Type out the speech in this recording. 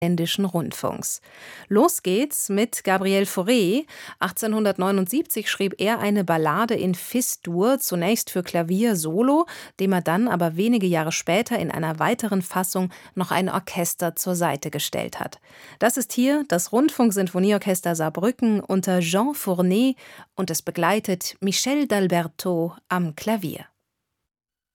Ländischen Rundfunks. Los geht's mit Gabriel Fauré. 1879 schrieb er eine Ballade in Fis-Dur, zunächst für Klavier solo, dem er dann aber wenige Jahre später in einer weiteren Fassung noch ein Orchester zur Seite gestellt hat. Das ist hier das Rundfunksinfonieorchester Saarbrücken unter Jean Fournet und es begleitet Michel d'Alberto am Klavier.